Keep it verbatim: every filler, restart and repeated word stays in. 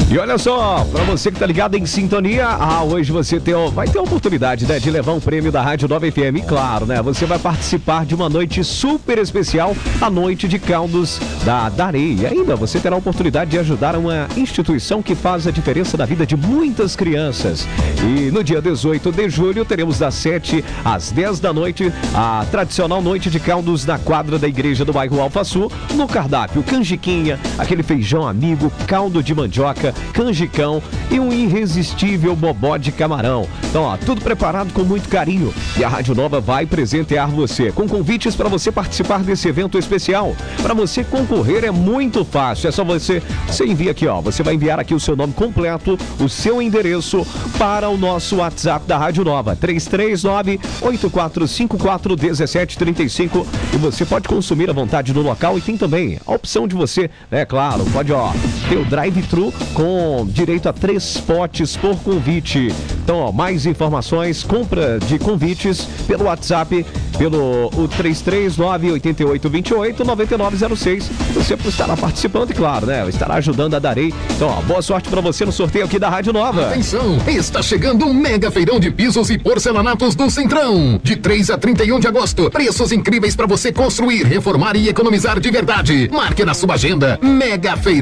E olha só, pra você que tá ligado em sintonia, ah, hoje você tem, vai ter a oportunidade, né, de levar um prêmio da Rádio Nova F M. E claro, né, você vai participar de uma noite super especial, a Noite de Caldos da Darei. E ainda você terá a oportunidade de ajudar uma instituição que faz a diferença na vida de muitas crianças. E no dia dezoito de julho teremos das sete às dez da noite a tradicional Noite de Caldos na quadra da igreja do bairro Alfaçu. No cardápio, canjiquinha, aquele feijão amigo, caldo de mandioca, canjicão e um irresistível bobó de camarão. Então, ó, tudo preparado com muito carinho. E a Rádio Nova vai presentear você com convites para você participar desse evento especial. Para você concorrer é muito fácil. É só você, você envia aqui, ó. Você vai enviar aqui o seu nome completo, o seu endereço para o nosso WhatsApp da Rádio Nova, três três nove, oito quatro cinco quatro, um sete três cinco. E você pode consumir à vontade no local e tem também a opção de você, né, claro, pode, ó, ter o drive-thru com direito a três potes por convite. Então, ó, mais informações, compra de convites pelo WhatsApp, pelo o três três nove, oito oito dois oito, nove nove zero seis. Você estará participando e, claro, né, estará ajudando a Darei. Então, ó, boa sorte pra você no sorteio aqui da Rádio Nova. Atenção, está chegando um mega feirão de pisos e porcelanatos do Centrão. De três a trinta e um de agosto, preços incríveis para você construir, reformar e economizar de verdade. Marque na sua agenda, Mega Feirão.